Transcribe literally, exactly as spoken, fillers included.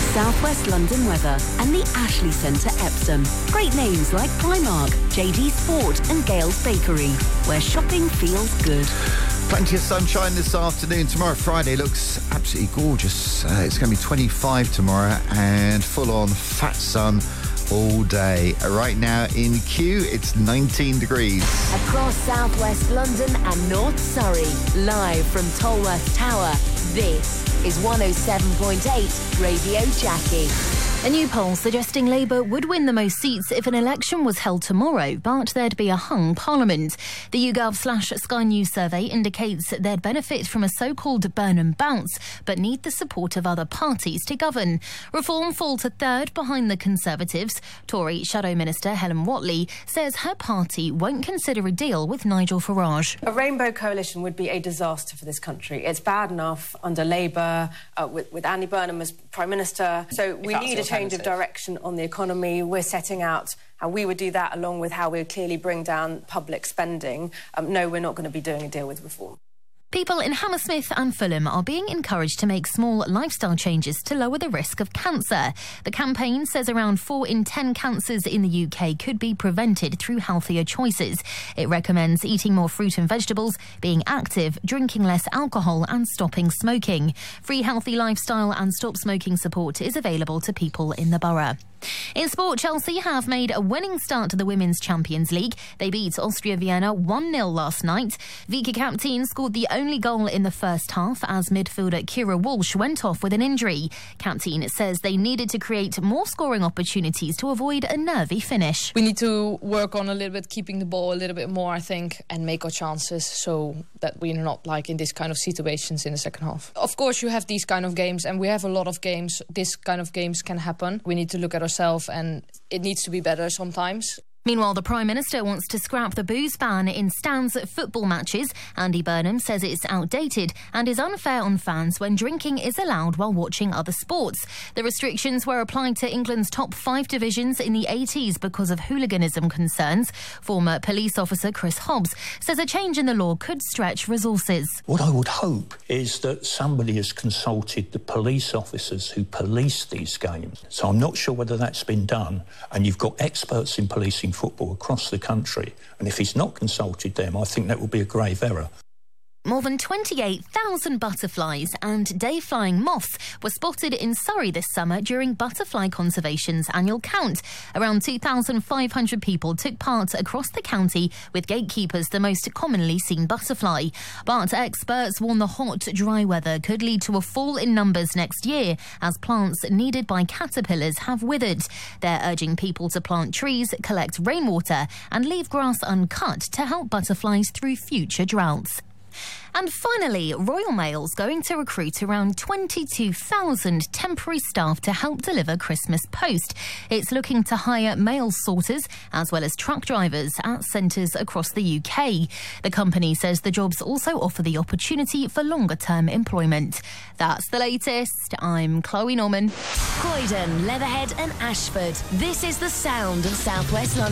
South West London weather and the Ashley Centre Epsom. Great names like Primark, J D Sport and Gale's Bakery, where shopping feels good. Plenty of sunshine this afternoon. Tomorrow, Friday, looks absolutely gorgeous. Uh, it's going to be twenty-five tomorrow and full-on fat sun all day. Right now in Kew, it's nineteen degrees. Across South West London and North Surrey, live from Tolworth Tower, this is one oh seven point eight Radio Jackie. A new poll suggesting Labour would win the most seats if an election was held tomorrow, but there'd be a hung parliament. The YouGov slash Sky News survey indicates they'd benefit from a so-called Burnham bounce, but need the support of other parties to govern. Reform fall to third behind the Conservatives. Tory Shadow Minister Helen Whatley says her party won't consider a deal with Nigel Farage. A rainbow coalition would be a disaster for this country. It's bad enough under Labour, uh, with, with Andy Burnham as Prime Minister, so we need a change of direction on the economy. We're setting out how we would do that, along with how we would clearly bring down public spending. Um, no, we're not going to be doing a deal with Reform. People in Hammersmith and Fulham are being encouraged to make small lifestyle changes to lower the risk of cancer. The campaign says around four in ten cancers in the U K could be prevented through healthier choices. It recommends eating more fruit and vegetables, being active, drinking less alcohol and stopping smoking. Free healthy lifestyle and stop smoking support is available to people in the borough. In sport, Chelsea have made a winning start to the Women's Champions League. They beat Austria Vienna one nil last night. Vika Captain scored the only goal in the first half as midfielder Kira Walsh went off with an injury. Captain says they needed to create more scoring opportunities to avoid a nervy finish. We need to work on a little bit keeping the ball a little bit more, I think, and make our chances so that we're not like in this kind of situations in the second half. Of course, you have these kind of games, and we have a lot of games. This kind of games can happen. We need to look at ourselves, and it needs to be better sometimes. Meanwhile, the Prime Minister wants to scrap the booze ban in stands at football matches. Andy Burnham says it's outdated and is unfair on fans when drinking is allowed while watching other sports. The restrictions were applied to England's top five divisions in the eighties because of hooliganism concerns. Former police officer Chris Hobbs says a change in the law could stretch resources. What I would hope is that somebody has consulted the police officers who police these games. So I'm not sure whether that's been done, and you've got experts in policing football across the country, and if he's not consulted them, I think that will be a grave error. More than twenty-eight thousand butterflies and day-flying moths were spotted in Surrey this summer during Butterfly Conservation's annual count. Around two thousand five hundred people took part across the county, with gatekeepers the most commonly seen butterfly. But experts warn the hot, dry weather could lead to a fall in numbers next year as plants needed by caterpillars have withered. They're urging people to plant trees, collect rainwater and leave grass uncut to help butterflies through future droughts. And finally, Royal Mail's going to recruit around twenty-two thousand temporary staff to help deliver Christmas post. It's looking to hire mail sorters as well as truck drivers at centres across the U K. The company says the jobs also offer the opportunity for longer-term employment. That's the latest. I'm Chloe Norman. Croydon, Leatherhead and Ashford. This is the sound of South West London.